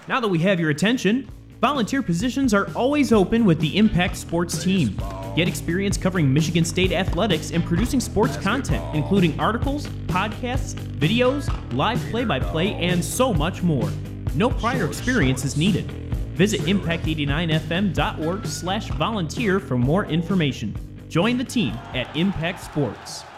Now that we have your attention, volunteer positions are always open with the Impact Sports team. Get experience covering Michigan State athletics and producing sports content, including articles, podcasts, videos, live play-by-play, and so much more. No prior experience is needed. Visit impact89fm.org/volunteer for more information. Join the team at Impact Sports.